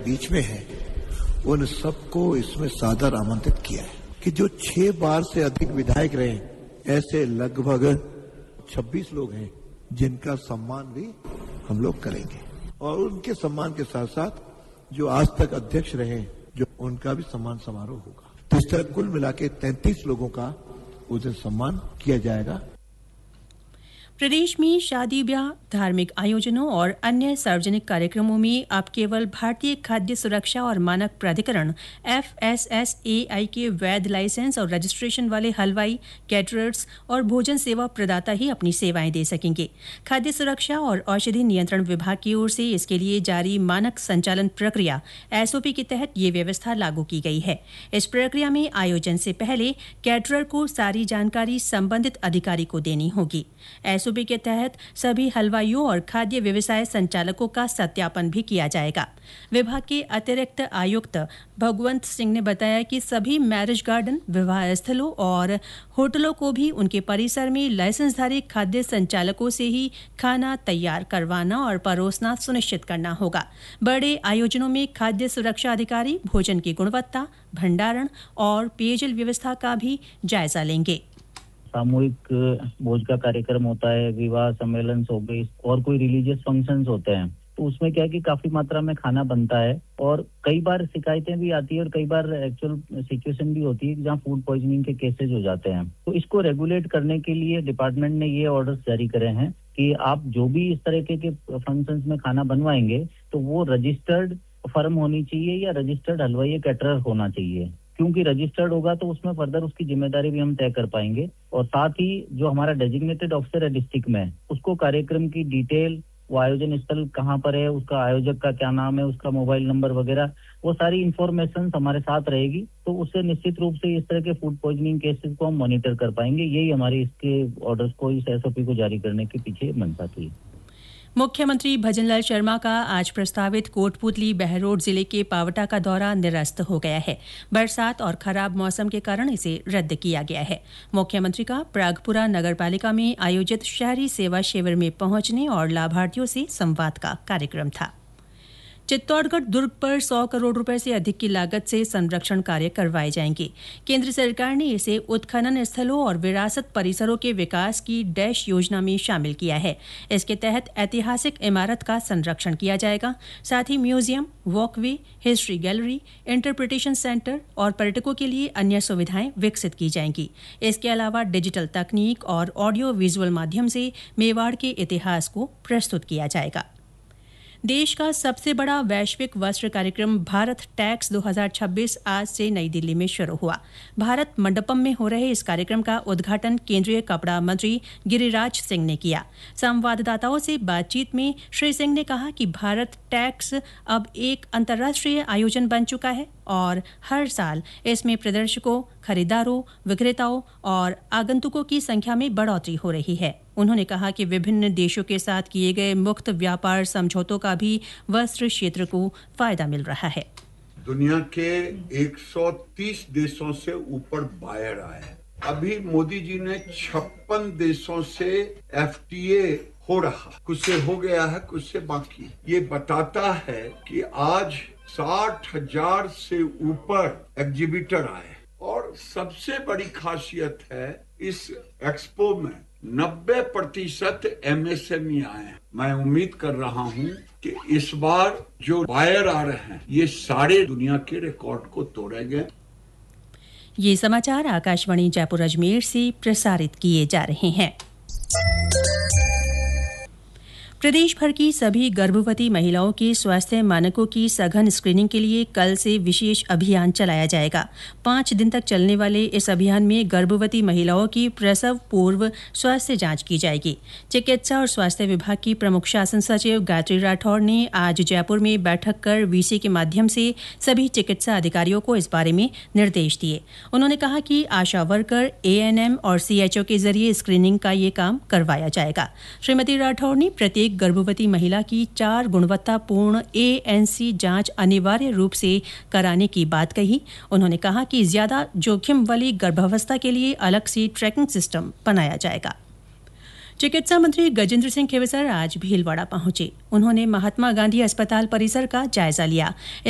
बीच में हैं, उन सबको इसमें सादर आमंत्रित किया है कि जो 6 बार से अधिक विधायक रहे, ऐसे लगभग 26 लोग हैं जिनका सम्मान भी हम लोग करेंगे और उनके सम्मान के साथ साथ जो आज तक अध्यक्ष रहे, जो उनका भी सम्मान समारोह होगा। तो इस तरह कुल मिला के 33 लोगों का उस दिन सम्मान किया जाएगा। प्रदेश में शादी ब्याह, धार्मिक आयोजनों और अन्य सार्वजनिक कार्यक्रमों में अब केवल भारतीय खाद्य सुरक्षा और मानक प्राधिकरण FSSAI के वैध लाइसेंस और रजिस्ट्रेशन वाले हलवाई, कैटरर्स और भोजन सेवा प्रदाता ही अपनी सेवाएं दे सकेंगे। खाद्य सुरक्षा और औषधि नियंत्रण विभाग की ओर से इसके लिए जारी मानक संचालन प्रक्रिया SOP के तहत ये व्यवस्था लागू की गई है। इस प्रक्रिया में आयोजन से पहले कैटरर को सारी जानकारी संबंधित अधिकारी को देनी होगी। SOP के तहत सभी हलवाइयों और खाद्य व्यवसाय संचालकों का सत्यापन भी किया जाएगा। विभाग के अतिरिक्त आयुक्त भगवंत सिंह ने बताया कि सभी मैरिज गार्डन, विवाह स्थलों और होटलों को भी उनके परिसर में लाइसेंसधारी खाद्य संचालकों से ही खाना तैयार करवाना और परोसना सुनिश्चित करना होगा। बड़े आयोजनों में खाद्य सुरक्षा अधिकारी भोजन की गुणवत्ता, भंडारण और पेयजल व्यवस्था का भी जायजा लेंगे। सामूहिक भोज का कार्यक्रम होता है, विवाह सम्मेलन हो गई और कोई रिलीजियस फंक्शंस होते हैं, तो उसमें क्या है कि काफी मात्रा में खाना बनता है और कई बार शिकायतें भी आती है और कई बार एक्चुअल सिचुएशन भी होती है जहां फूड पॉइजनिंग के केसेस हो जाते हैं। तो इसको रेगुलेट करने के लिए डिपार्टमेंट ने ये ऑर्डर्स जारी करे हैं कि आप जो भी इस तरह के फंक्शंस में खाना बनवाएंगे तो वो रजिस्टर्ड फर्म होनी चाहिए या रजिस्टर्ड हलवाई कैटरर होना चाहिए, क्योंकि रजिस्टर्ड होगा तो उसमें फर्दर उसकी जिम्मेदारी भी हम तय कर पाएंगे और साथ ही जो हमारा डेजिग्नेटेड ऑफिसर है डिस्ट्रिक्ट में, उसको कार्यक्रम की डिटेल, वो आयोजन स्थल कहाँ पर है, उसका आयोजक का क्या नाम है, उसका मोबाइल नंबर वगैरह, वो सारी इंफॉर्मेशन हमारे साथ रहेगी। तो उससे निश्चित रूप से इस तरह के फूड पॉइजनिंग केसेस को हम मॉनिटर कर पाएंगे। यही हमारे इसके ऑर्डर्स को, इस SOP को जारी करने के पीछे मंशा थी। मुख्यमंत्री भजनलाल शर्मा का आज प्रस्तावित कोटपूतली बहरोड जिले के पावटा का दौरा निरस्त हो गया है। बरसात और खराब मौसम के कारण इसे रद्द किया गया है। मुख्यमंत्री का प्रागपुरा नगरपालिका में आयोजित शहरी सेवा शिविर में पहुंचने और लाभार्थियों से संवाद का कार्यक्रम था। चित्तौड़गढ़ दुर्ग पर 100 करोड़ रुपए से अधिक की लागत से संरक्षण कार्य करवाए जाएंगे। केंद्र सरकार ने इसे उत्खनन स्थलों और विरासत परिसरों के विकास की डैश योजना में शामिल किया है। इसके तहत ऐतिहासिक इमारत का संरक्षण किया जाएगा। साथ ही museum, walkway, history gallery, interpretation centre और पर्यटकों के लिए अन्य सुविधाएं विकसित की जाएंगी। इसके अलावा डिजिटल तकनीक और ऑडियो विजुअल माध्यम से मेवाड़ के इतिहास को प्रस्तुत किया जाएगा। देश का सबसे बड़ा वैश्विक वस्त्र कार्यक्रम भारत टैक्स 2026 आज से नई दिल्ली में शुरू हुआ। भारत मंडपम में हो रहे इस कार्यक्रम का उद्घाटन केंद्रीय कपड़ा मंत्री गिरिराज सिंह ने किया। संवाददाताओं से बातचीत में श्री सिंह ने कहा कि भारत टैक्स अब एक अंतर्राष्ट्रीय आयोजन बन चुका है और हर साल इसमें प्रदर्शकों, खरीदारों, विक्रेताओं और आगंतुकों की संख्या में बढ़ोतरी हो रही है। उन्होंने कहा कि विभिन्न देशों के साथ किए गए मुक्त व्यापार समझौतों का भी वस्त्र क्षेत्र को फायदा मिल रहा है। दुनिया के 130 देशों से ऊपर बायर आए। अभी मोदी जी ने 56 देशों से FTA हो रहा, कुछ से हो गया है, कुछ से बाकी। ये बताता है कि आज 60,000 से ऊपर एग्जीबिटर आए और सबसे बड़ी खासियत है इस एक्सपो में 90% MSME आए हैं। मैं उम्मीद कर रहा हूं कि इस बार जो बायर आ रहे हैं ये सारे दुनिया के रिकॉर्ड को तोड़ेंगे। ये समाचार आकाशवाणी जयपुर अजमेर से प्रसारित किए जा रहे हैं। प्रदेश भर की सभी गर्भवती महिलाओं के स्वास्थ्य मानकों की सघन स्क्रीनिंग के लिए कल से विशेष अभियान चलाया जाएगा। 5 दिन तक चलने वाले इस अभियान में गर्भवती महिलाओं की प्रसव पूर्व स्वास्थ्य जांच की जाएगी। चिकित्सा और स्वास्थ्य विभाग की प्रमुख शासन सचिव गायत्री राठौड़ ने आज जयपुर में बैठक कर VC के माध्यम से सभी चिकित्सा अधिकारियों को इस बारे में निर्देश दिए। उन्होंने कहा कि आशा वर्कर, ANM और CHO के जरिए स्क्रीनिंग का ये काम करवाया जाएगा। श्रीमती राठौड़ ने प्रत्येक गर्भवती महिला की 4 गुणवत्तापूर्ण ANC जांच अनिवार्य रूप से कराने की बात कही। उन्होंने कहा कि ज्यादा जोखिम वाली गर्भावस्था के लिए अलग से ट्रैकिंग सिस्टम बनाया जाएगा। चिकित्सा मंत्री गजेंद्र सिंह खेवसर आज भीलवाड़ा पहुंचे। उन्होंने महात्मा गांधी अस्पताल परिसर का जायजा लिया।